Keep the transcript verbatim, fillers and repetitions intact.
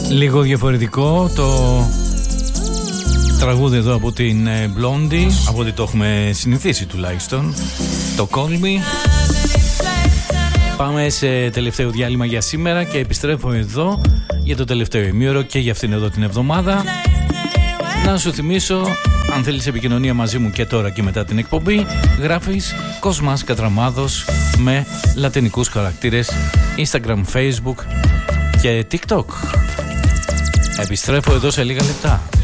Λίγο διαφορετικό το τραγούδι εδώ από την Blondie, από ό,τι το έχουμε συνηθίσει τουλάχιστον, το Call Me. Πάμε σε τελευταίο διάλειμμα για σήμερα και επιστρέφω εδώ για το τελευταίο ημίωρο και για αυτήν εδώ την εβδομάδα. Να σου θυμίσω, αν θέλεις επικοινωνία μαζί μου και τώρα και μετά την εκπομπή, γράφεις Κοσμάς Κατραμάδος με λατινικούς χαρακτήρες, Instagram, Facebook και TikTok. Επιστρέφω εδώ σε λίγα λεπτά.